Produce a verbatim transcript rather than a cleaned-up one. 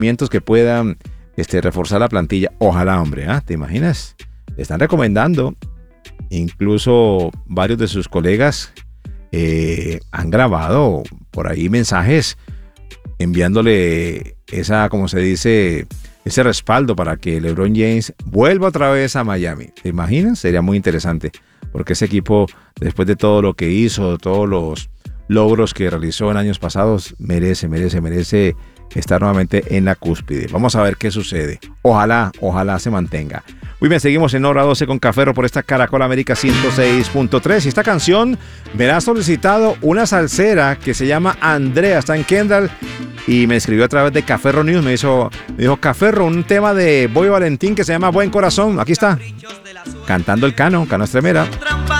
que puedan este, reforzar la plantilla. Ojalá, hombre, ¿ah? ¿Te imaginas? Le están recomendando. Incluso varios de sus colegas eh, han grabado por ahí mensajes enviándole esa, como se dice, ese respaldo para que LeBron James vuelva otra vez a Miami. ¿Te imaginas? Sería muy interesante, porque ese equipo, después de todo lo que hizo, todos los logros que realizó en años pasados, merece, merece, merece estar nuevamente en la cúspide. Vamos a ver qué sucede. Ojalá, ojalá se mantenga. Muy bien, seguimos en Hora doce con Cafferro por esta Caracol América ciento seis punto tres. Y esta canción me la ha solicitado una salsera que se llama Andrea, está en Kendall, y me escribió a través de Cafferro News. Me dijo, me dijo Cafferro, un tema de Boy Valentín que se llama Buen Corazón. Aquí está, cantando el Cano, Cano Estremera.